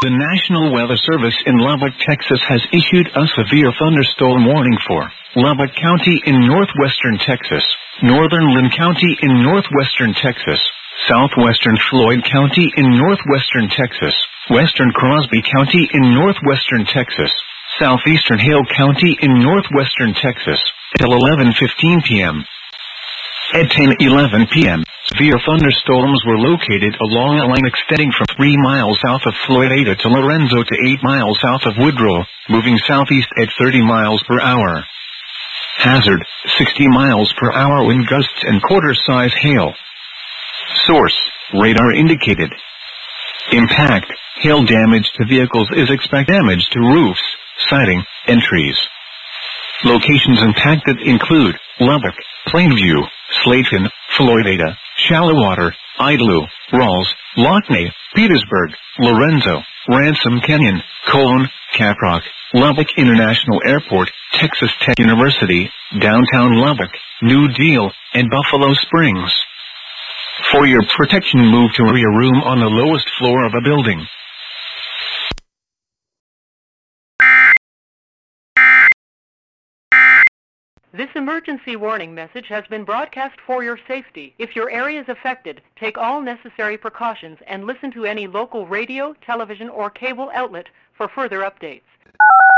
The National Weather Service in Lubbock, Texas has issued a severe thunderstorm warning for Lubbock County in northwestern Texas, northern Lynn County in northwestern Texas, southwestern Floyd County in northwestern Texas, western Crosby County in northwestern Texas, southeastern Hale County in northwestern Texas, till 11:15 p.m. At 10:11 p.m., severe thunderstorms were located along a line extending from 3 miles south of Floyd to Lorenzo to 8 miles south of Woodrow, moving southeast at 30 miles per hour. Hazard, 60 miles per hour wind gusts and quarter-size hail. Source, radar indicated. Impact, hail damage to vehicles is expected. Damage to roofs, siding, and trees. Locations impacted include Lubbock, Plainview, Slayton, Floydada, Shallowater, Idlew, Rawls, Lockney, Petersburg, Lorenzo, Ransom Canyon, Cone, Caprock, Lubbock International Airport, Texas Tech University, downtown Lubbock, New Deal, and Buffalo Springs. For your protection, move to a room on the lowest floor of a building. This emergency warning message has been broadcast for your safety. If your area is affected, take all necessary precautions and listen to any local radio, television, or cable outlet for further updates.